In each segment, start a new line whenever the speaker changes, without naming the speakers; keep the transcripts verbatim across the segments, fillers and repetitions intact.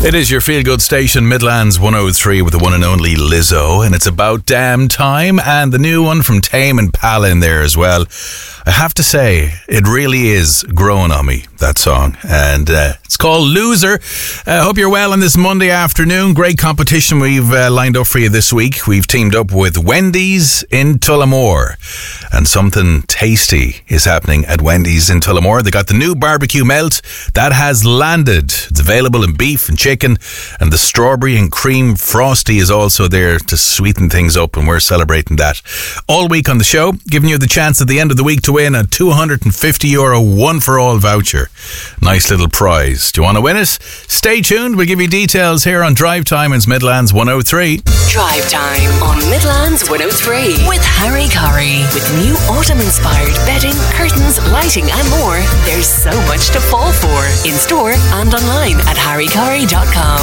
It is your feel-good station, Midlands one oh three, with the one and only Lizzo, and it's About Damn Time, and the new one from Tame Impala in there as well. I have to say, it really is growing on me, that song, and uh, it's called Loser. I uh, hope you're well on this Monday afternoon. Great competition we've uh, lined up for you this week. We've teamed up with Wendy's in Tullamore, and something tasty is happening at Wendy's in Tullamore. They got the new barbecue melt that has landed. It's available in beef and chicken, and the strawberry and cream frosty is also there to sweeten things up, and we're celebrating that all week on the show, giving you the chance at the end of the week to win a two hundred fifty euro one-for-all voucher. Nice little prize. Do you want to win it? Stay tuned. We'll give you details here on Drive Time in Midlands one oh three.
Drive Time on Midlands one oh three with Harry Curry. With new autumn-inspired bedding, curtains, lighting and more, there's so much to fall for. In store and online at harry curry dot com.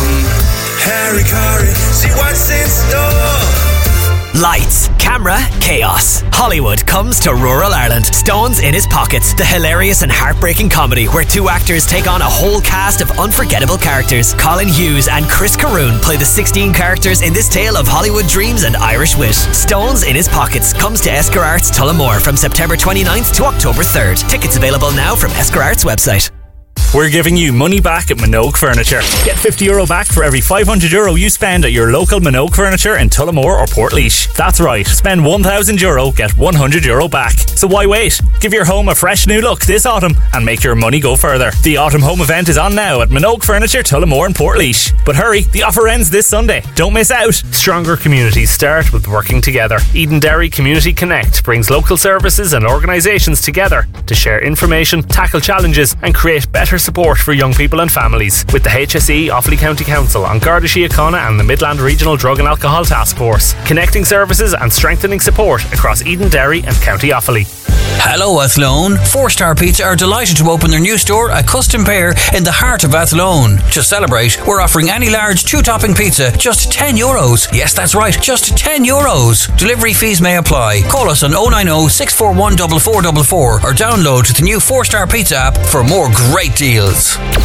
Harry Curry, see what's in store.
Lights, camera, chaos. Hollywood comes to rural Ireland. Stones in His Pockets, the hilarious and heartbreaking comedy where two actors take on a whole cast of unforgettable characters. Colin Hughes and Chris Caroon play the sixteen characters in this tale of Hollywood dreams and Irish wit. Stones in His Pockets comes to Esker Arts Tullamore from September twenty-ninth to October third. Tickets available now from Esker Arts website.
We're giving you money back at Minogue Furniture. Get fifty euro back for every five hundred euro you spend at your local Minogue Furniture in Tullamore or Portlaoise. That's right, spend one thousand euro, get one hundred euro back. So why wait? Give your home a fresh new look this autumn and make your money go further. The autumn home event is on now at Minogue Furniture, Tullamore and Portlaoise. But hurry, the offer ends this Sunday. Don't miss out. Stronger communities start with working together. Eden Derry Community Connect brings local services and organisations together to share information, tackle challenges and create better support for young people and families. With the H S E, Offaly County Council, An Garda Síochána and the Midland Regional Drug and Alcohol Task Force, connecting services and strengthening support across Eden Derry and County Offaly.
Hello Athlone. Four Star Pizza are delighted to open their new store at Custom Pear in the heart of Athlone. To celebrate, we're offering any large two-topping pizza just ten euros. Yes, that's right, just ten euros. Delivery fees may apply. Call us on oh nine oh, six four one, four four four four or download the new Four Star Pizza app for more great deals.